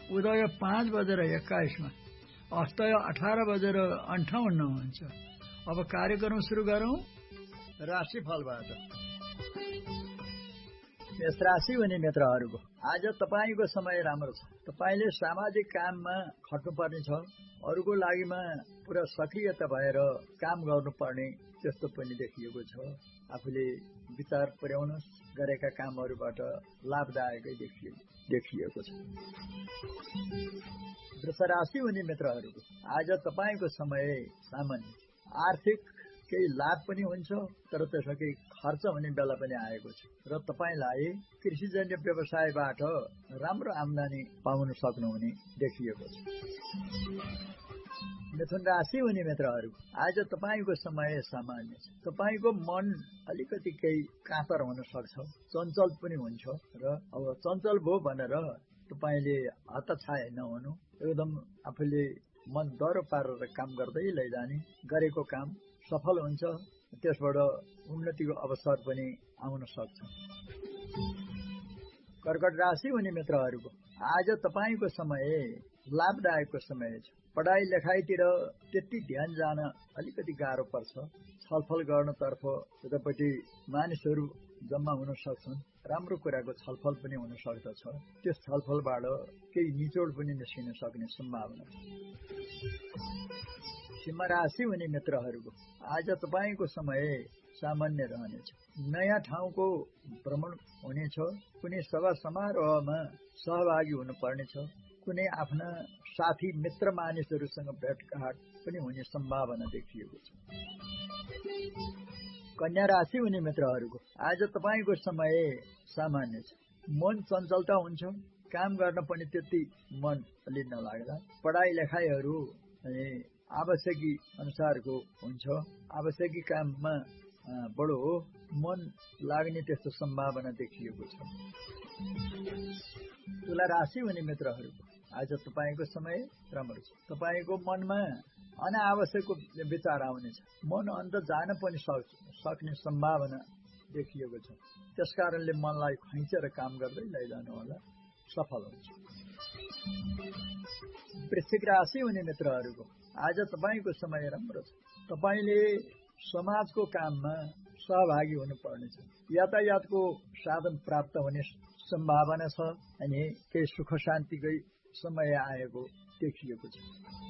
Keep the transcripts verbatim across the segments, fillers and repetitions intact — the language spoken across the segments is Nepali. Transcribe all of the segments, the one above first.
उदय पाँच बजेर एक्काइसमा अस्तय अठार बजेर अन्ठाउन्न हुन्छ। अब कार्यक्रम सुरु गरौं राशिफलबाट। मेष राशि हुने मित्रहरूको आज तपाईको समय राम्रो छ। तपाईले सामाजिक काममा खट्नुपर्ने छ। अरूको लागिमा पुरा सक्रियता भएर काम गर्नुपर्ने त्यस्तो पनि देखिएको छ। आफूले विचार पुर्याउनुहोस्, गरेका कामहरूबाट लाभदायकै देखिएको छ। वृष राशि हुने मित्रहरूको आज तपाईको समय सामान्य। आर्थिक केही लाभ पनि हुन्छ, तर त्यसमा केही खर्च हुने बेला पनि आएको छ र तपाईलाई कृषिजन्य व्यवसायबाट राम्रो आम्दानी पाउन सक्नुहुने देखिएको छ। मिथुन राशि हुने मित्रहरू आज तपाईको समय सामान्य छ। तपाईको मन अलिकति केही कातर हुन सक्छ, चञ्चल पनि हुन्छ र अब चञ्चल भयो भनेर तपाईले हतछाय नहुनु। एकदम आफूले मन डरो पारेर काम गर्दै लैजाने, गरेको काम सफल हुन्छ, त्यसबाट उन्नतिको अवसर पनि आउन सक्छ। कर्कट राशि हुने मित्रहरूको आज तपाईको समय लाभदायकको समय छ। पढाइ लेखाइतिर त्यति ध्यान जान अलिकति गाह्रो पर्छ। छलफल गर्नतर्फ यतापट्टि मानिसहरू जम्मा हुन सक्छन्। राम्रो कुराको छलफल पनि हुन सक्दछ। त्यस छलफलबाट केही निचोड पनि निस्किन सक्ने सम्भावना छ। सिंह राशि हुने मित्रहरूको आज तपाईको समय सामान्य रहनेछ। नयाँ ठाउँको भ्रमण हुनेछ। कुनै सभा समारोहमा सहभागी हुनुपर्नेछ। कुनै आफ्ना साथी मित्र मानिसहरूसँग भेटघाट पनि हुने सम्भावना देखिएको छ। कन्या राशि हुने मित्रहरूको आज तपाईको समय सामान्य छ। मन चञ्चलता हुन्छ। काम गर्न पनि त्यति मन अलि नलाग्ला। पढाइ लेखाइहरू अनि आवश्यकी अनुसारको हुन्छ। आवश्यकी काममा बडो मन लाग्ने त्यस्तो सम्भावना देखिएको छ। तुला राशि हुने मित्रहरूको आज तपाईको समय राम्रो छ। तपाईको मनमा अनावश्यक विचार आउनेछ। मन अन्त जान पनि सक्ने सम्भावना देखिएको छ। त्यसकारणले मनलाई खैचेर काम गर्दै लैजानु होला, सफल हुन्छ। वृश्चिक राशि हुने मित्रहरूको आज तपाईको समय राम्रो छ। तपाईले समाजको काममा सहभागी हुनुपर्नेछ। यातायातको साधन प्राप्त हुने सम्भावना छ अनि केही सुख शान्तिकै समय आएको देखिएको छ।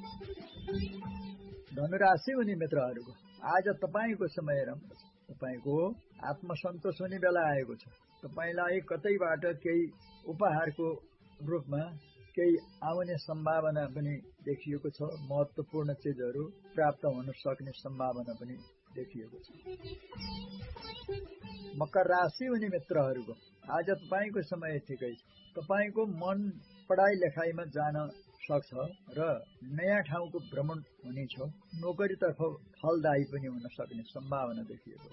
धनुराशि हुने मित्रहरूको आज तपाईको समय राम्रो छ। तपाईको आत्मसन्तोष हुने बेला आएको छ। तपाईलाई कतैबाट केही उपहारको रूपमा केही आउने सम्भावना पनि देखिएको छ। महत्त्वपूर्ण चीजहरू प्राप्त हुन सक्ने सम्भावना पनि देखिएको छ। मकर राशि हुने मित्रहरूको आज तपाईको समय ठिकै छ। तपाईको मन पढाइ लेखाइमा जान सक्छ र नयाँ ठाउँको भ्रमण हुनेछ। नोकरीतर्फ फलदायी पनि हुन सक्ने सम्भावना देखिएको छ।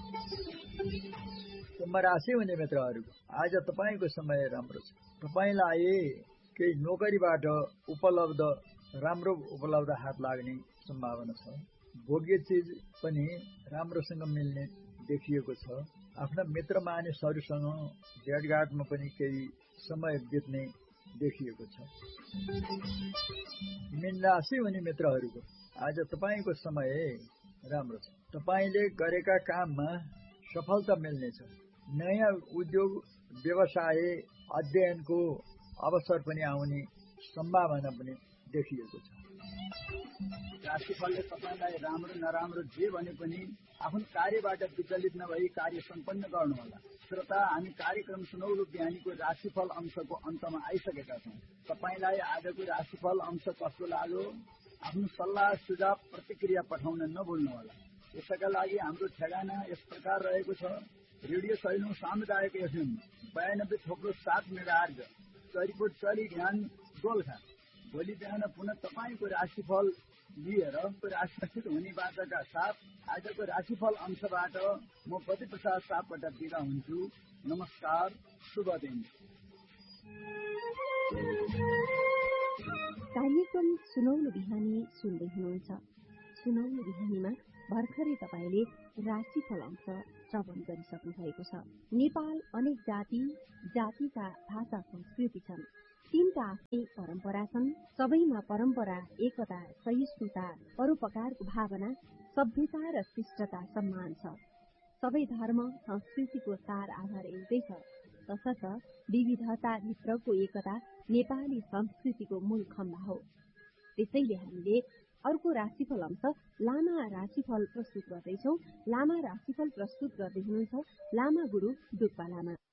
कुम्भ राशि हुने मित्रहरूको आज तपाईको समय राम्रो छ। तपाईलाई केही नोकरीबाट उपलब्ध राम्रो उपलब्ध हात लाग्ने सम्भावना छ। भोग्य चीज पनि राम्रोसँग मिल्ने देखिएको छ। आफ्ना मित्र मानिसहरूसँग भेटघाटमा पनि केही समय बित्ने देखिएको छ। मीन राशि हुने मित्रहरूको आज तपाईको समय राम्रो छ। तपाईले गरेका काममा सफलता मिल्नेछ। नयाँ उद्योग व्यवसाय अध्ययनको अवसर पनि आउने सम्भावना पनि देखिएको छ। राशिफलले तपाईलाई राम्रो नराम्रो जे भने पनि आफ्नो कार्यबाट विचलित नभई कार्य सम्पन्न गर्नुहोला। श्रोता, हामी कार्यक्रम सुनौलो बिहानीको राशिफल अंशको अन्तमा आइसकेका छौँ। तपाईलाई आजको राशिफल अंश कस्तो लाग्यो? आफ्नो सल्लाह सुझाव प्रतिक्रिया पठाउन नभुल्नुहोला। यसका लागि हाम्रो ठेगाना यस प्रकार रहेको छ। रेडियो सैलुङ सामुदायिक एफएम बयानब्बे थोप्लो सात मेगाहर्ज चरीकोट चरी ध्यान गोल्खा। भोलि बिहान पुनः तपाईँको राशिफल लिएर राशिफल हुने बाचाका साथ आजको राशिफल अंशबाट म पति प्रसाद सापकोटा बिदा हुन्छु। नमस्कार, शुभ दिन। कार्यक्रम सुनौलो बिहानी सुन्दै हुनुहुन्छ। सुनौलो बिहानीमा भर्खरै तपाईँले राशिफल अंश श्रवण गरिसक्नु भएको छ। नेपाल अनेक जाति जातिका भाषा संस्कृति छन्। तीनटा आफ्नै परम्परा छन्। सबैमा परम्परा, एकता, सहिष्णुता, परोपकारको भावना, सभ्यता र शिष्टता सम्मान छ। सबै धर्म संस्कृतिको सार आधार एउटै छ, तसर्थ विविधताभित्रको एकता नेपाली संस्कृतिको मूल खम्बा हो। त्यसैले हामीले अर्को राशिफल अंश लामा राशिफल प्रस्तुत गर्दैछौ। लामा राशिफल प्रस्तुत गर्दै हुनुहुन्छ लामा गुरु डुक्पा लामा।